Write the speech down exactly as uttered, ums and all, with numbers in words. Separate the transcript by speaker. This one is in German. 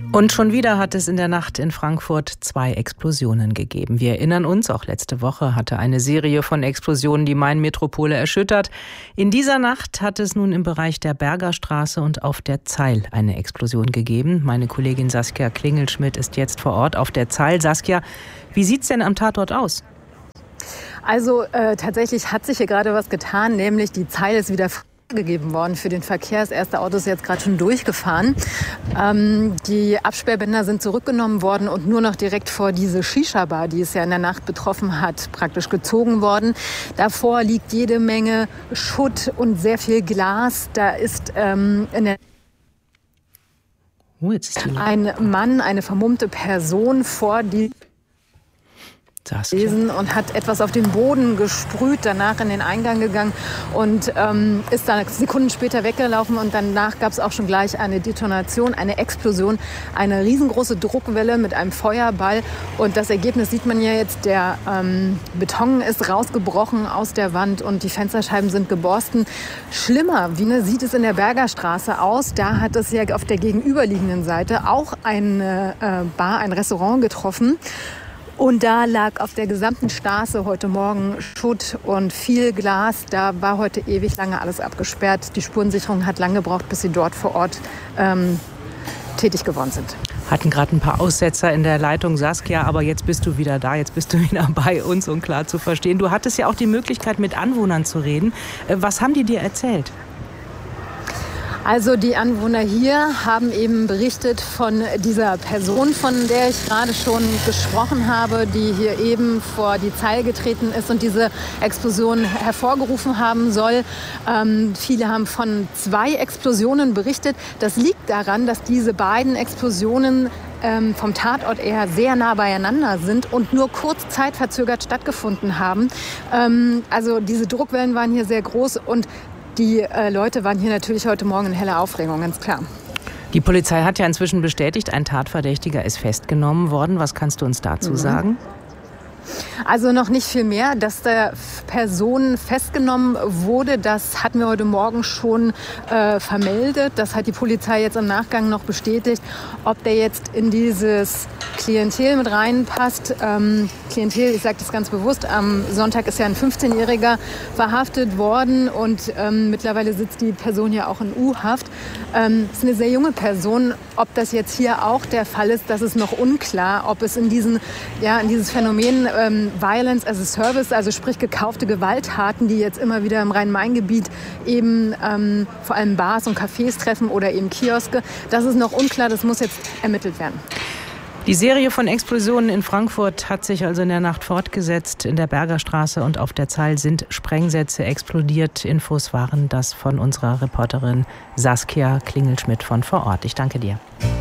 Speaker 1: Und schon wieder hat es in der Nacht in Frankfurt zwei Explosionen gegeben. Wir erinnern uns, auch letzte Woche hatte eine Serie von Explosionen die Main-Metropole erschüttert. In dieser Nacht hat es nun im Bereich der Bergerstraße und auf der Zeil eine Explosion gegeben. Meine Kollegin Saskia Klingelschmidt ist jetzt vor Ort auf der Zeil. Saskia, wie sieht's denn am Tatort aus?
Speaker 2: Also äh, tatsächlich hat sich hier gerade was getan, nämlich die Zeil ist wieder gegeben worden für den Verkehr. Das erste Auto ist jetzt gerade schon durchgefahren. Ähm, die Absperrbänder sind zurückgenommen worden und nur noch direkt vor diese Shisha-Bar, die es ja in der Nacht betroffen hat, praktisch gezogen worden. Davor liegt jede Menge Schutt und sehr viel Glas. Da ist ähm, in der
Speaker 1: oh, jetzt ist die
Speaker 2: ein Mann, eine vermummte Person vor die Lesen und hat etwas auf den Boden gesprüht, danach in den Eingang gegangen und ähm, ist dann Sekunden später weggelaufen und danach gab es auch schon gleich eine Detonation, eine Explosion, eine riesengroße Druckwelle mit einem Feuerball und das Ergebnis sieht man ja jetzt, der ähm, Beton ist rausgebrochen aus der Wand und die Fensterscheiben sind geborsten. Schlimmer, wie ne, sieht es in der Bergerstraße aus, da hat es ja auf der gegenüberliegenden Seite auch eine äh, Bar, ein Restaurant getroffen. Und da lag auf der gesamten Straße heute Morgen Schutt und viel Glas. Da war heute ewig lange alles abgesperrt. Die Spurensicherung hat lange gebraucht, bis sie dort vor Ort ähm, tätig geworden sind.
Speaker 1: Hatten gerade ein paar Aussetzer in der Leitung, Saskia, aber jetzt bist du wieder da, jetzt bist du wieder bei uns und klar zu verstehen. Du hattest ja auch die Möglichkeit, mit Anwohnern zu reden. Was haben die dir erzählt?
Speaker 2: Also die Anwohner hier haben eben berichtet von dieser Person, von der ich gerade schon gesprochen habe, die hier eben vor die Zeil getreten ist und diese Explosion hervorgerufen haben soll. Ähm, viele haben von zwei Explosionen berichtet. Das liegt daran, dass diese beiden Explosionen ähm, vom Tatort eher sehr nah beieinander sind und nur kurz zeitverzögert stattgefunden haben. Ähm, also diese Druckwellen waren hier sehr groß und die äh, Leute waren hier natürlich heute Morgen in heller Aufregung, ganz klar.
Speaker 1: Die Polizei hat ja inzwischen bestätigt, ein Tatverdächtiger ist festgenommen worden. Was kannst du uns dazu mhm. sagen?
Speaker 2: Also noch nicht viel mehr. Dass der Person festgenommen wurde, das hatten wir heute Morgen schon äh, vermeldet. Das hat die Polizei jetzt im Nachgang noch bestätigt. Ob der jetzt in dieses Klientel mit reinpasst, ähm, Klientel, ich sage das ganz bewusst, am Sonntag ist ja ein fünfzehnjähriger verhaftet worden und ähm, mittlerweile sitzt die Person ja auch in U-Haft. Ähm, ist eine sehr junge Person. Ob das jetzt hier auch der Fall ist, das ist noch unklar. Ob es in, diesen, ja, in dieses Phänomen ähm, Violence as a Service, also sprich gekaufte Gewalttaten, die jetzt immer wieder im Rhein-Main-Gebiet eben ähm, vor allem Bars und Cafés treffen oder eben Kioske, das ist noch unklar, das muss jetzt ermittelt werden.
Speaker 1: Die Serie von Explosionen in Frankfurt hat sich also in der Nacht fortgesetzt. In der Bergerstraße und auf der Zeil sind Sprengsätze explodiert. Infos waren das von unserer Reporterin Saskia Klingelschmidt von vor Ort. Ich danke dir.